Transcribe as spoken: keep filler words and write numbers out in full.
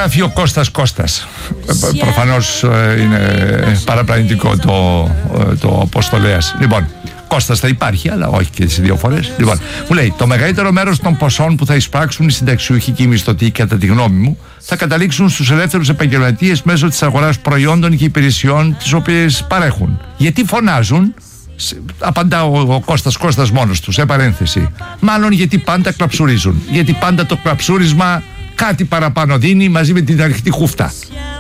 γράφει ο Κώστας Κώστας. Προφανώς είναι παραπλανητικό το, το αποστολέας. Λοιπόν, Κώστας θα υπάρχει, αλλά όχι και τις δύο φορές. Λοιπόν, μου λέει: το μεγαλύτερο μέρος των ποσών που θα εισπράξουν οι συνταξιούχοι και οι μισθωτοί, κατά τη γνώμη μου, θα καταλήξουν στους ελεύθερους επαγγελματίες μέσω της αγοράς προϊόντων και υπηρεσιών τις οποίες παρέχουν. Γιατί φωνάζουν? Απαντά ο, ο Κώστας Κώστας μόνος του, σε παρένθεση. Μάλλον γιατί πάντα κλαψουρίζουν. Γιατί πάντα το κλαψούρισμα κάτι παραπάνω δίνει μαζί με την αρχιτή χούφτα.